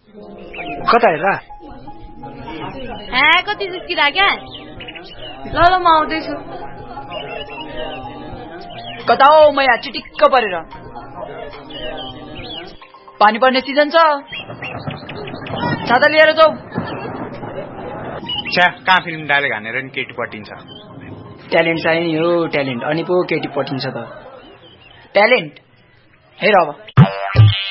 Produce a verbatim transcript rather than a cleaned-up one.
कता हेर ह्या कति सुकिरा क्या ल ल म आउँदैछु कता हो म यहाँ चिटिक्क परेर पानी पर्ने सिजन छ छाता लिएर जाऊ छ्या कहाँ फिल्म डायलग हानेर नि केटी पटिन्छ ट्यालेन्ट चाहिने हो ट्यालेन्ट अनि पो केटी पटिन्छ त ट्यालेन्ट हेर अब